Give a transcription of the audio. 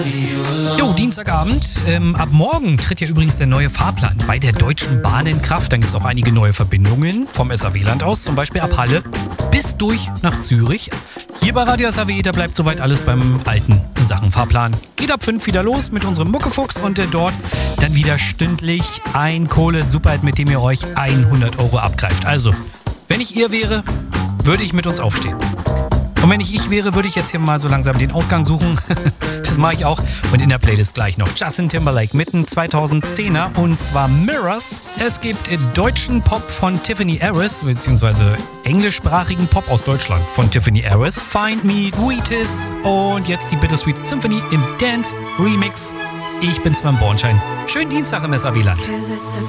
Jo, Dienstagabend. Ab morgen tritt ja übrigens der neue Fahrplan bei der Deutschen Bahn in Kraft. Dann gibt es auch einige neue Verbindungen vom SAW-Land aus, zum Beispiel ab Halle bis durch nach Zürich. Hier bei Radio SAW, da bleibt soweit alles beim Alten in Sachen Fahrplan. Geht ab 5 wieder los mit unserem Muckefuchs und dort dann wieder stündlich ein Kohle-Superhit, mit dem ihr euch 100 € abgreift. Also, wenn ich ihr wäre, würde ich mit uns aufstehen. Und wenn ich wäre, würde ich jetzt hier mal so langsam den Ausgang suchen. Das mache ich auch. Und in der Playlist gleich noch Justin Timberlake mitten 2010er und zwar Mirrors. Es gibt deutschen Pop von Tiffany Harris, beziehungsweise englischsprachigen Pop aus Deutschland von Tiffany Harris. Find Me, Wheaties und jetzt die Bittersweet Symphony im Dance Remix. Ich bin Sven Bornschein. Schönen Dienstag im SAW-Land.